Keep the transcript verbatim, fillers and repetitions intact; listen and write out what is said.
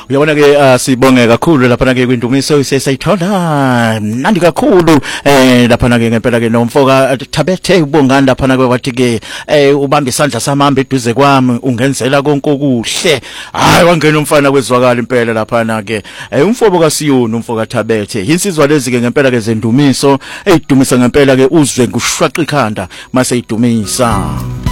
Uyabona ke sibonge kakhulu lapha ke kwindumiso isesayithola nandi kakhulu eh lapha ke ngempela ke nomfoka Thabethe ubongani lapha ke wathi ke eh ubamba isandla samamba eduze kwami ungenzela konke okuhle. Hayi wangena umfana kwezwakala impela lapha ke eh umfobo kaSiyoni umfoka Thabethe insizwa lezi ke ngempela ke zendumiso eyidumisa ngempela ke uzwe kushwaqa ikhanda mase idumisa.